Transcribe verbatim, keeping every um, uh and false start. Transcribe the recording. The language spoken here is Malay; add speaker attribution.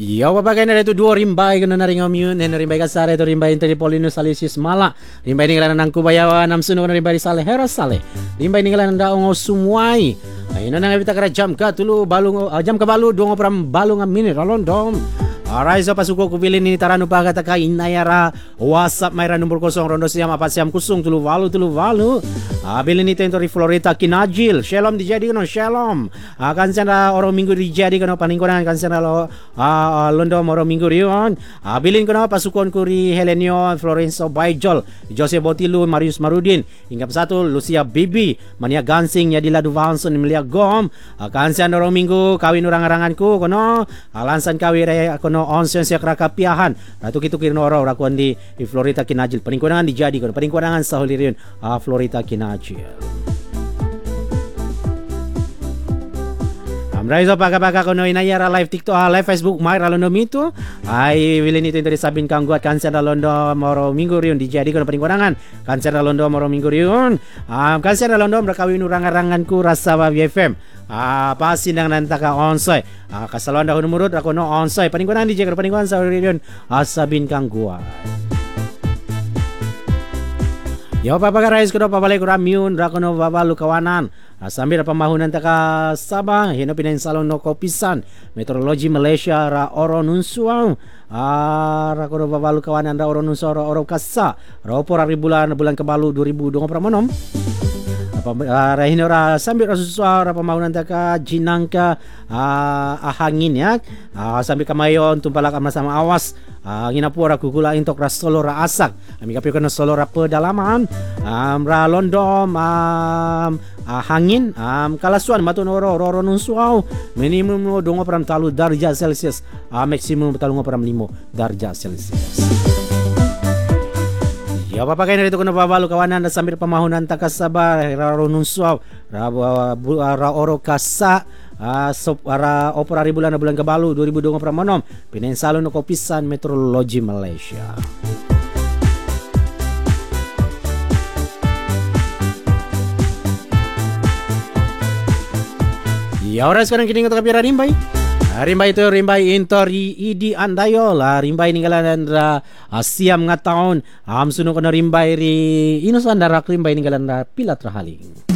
Speaker 1: Ya, babagai na ito dua rimbay kano na rin amyun, na rimbay kasara ito rimbay Interpolino Salisius Mala, rimbay ninggalan ng Kubayawa, namsuno na rimbay Sale Hera Sale, rimbay ninggalan ng daong Sumway. Ayun na nga kita kada jam ka tulo balong uh, jam ka balo dongo pram balong ang mineral dom. Aray sa pasuko ko bilin ni tarano pa kataka inayara WhatsApp mayra number kosong rondo siyam apat siyam kusong tulu walu tulu walu. Ah, bilin ni tento Florita Kinajil. Shalom di jadi kono shalom. Ah, kansen ra oro minggu di jadi kono paningkonan kansen ra lo ah, londo oro minggu rion. Ah, bilin kono pasukon kuri Helenio Florenzo Baijol, Jose Botilu, Marius Marudin, hingga satu Lucia Bibi, Mania Gansing ya diladu Vanson Melia Gom. Ah, kansen oro minggu kawin urang-aranganku kono. Alansan kawin ra kono onsen siya krakapiahan ratu kitu kirno oro rakuan di, di Florita Kinajil paningkurangan dijadi kono paningkurangan sa hulirion uh, Florita Kinajil. Amray so pagka-pagka kono inayara live TikTok uh, live Facebook may ralondo mito ay wilin ito dari sabin kang guat kanser ralondo moro minggu rion dijadi kono paningkurangan kanser ralondo moro minggu rion um, kanser ralondo rakawin urang-aranganku rasa ba B F M. Ah, pasin ang nantaka onsay. Ah, kasalon dahon murut ako no onsay. Paningkunan di jeker paningkunan sa region asabin kang gua. Yo papagarais ko do pabalik ko ramyun ra ko no babalu kawanan. Ah, sambil pamahunan taka Sabang hino pinain salon no kopisan. Meteorologi Malaysia ra oro nunsuang. Ah, ra ko do babalu kawanan ra oro nunso oro oro kasa. Ra opor ari bulan bulan kebalu dua ribu dua puluh monom. Uh, rahino ra sambil rasuswa ra pamahunan taka jinangka uh, ahangin ya uh, sambil kamayon tumpalak sama awas uh, nginapu ra kugula intok ra solo ra asak ami kapi kono solo ra pedalaman um, ra londom um, uh, hangin um, kalasuan matun oro oro nunsuau minimum no dongo pram talu darjah celsius uh, maksimum talu pram limo darjah celsius. Ya apa pakai narito ko na babalu kawanan na sambil pamahunan takasabar raro nunsuaw ra ra oro kasa uh, so, ra operari bulan na bulan kabalu dua ribu dua puluh monom pinensalo no kopisan Meteorologi Malaysia. Ya ora sekarang kini untuk kapira rimbay. Rimbay itu rimbay intori idi andayo la rimbay ninggalan ra asiam nga taon am suno ko na rimbay ri inusan darak rimbay ninggalan ra pilat rahaling.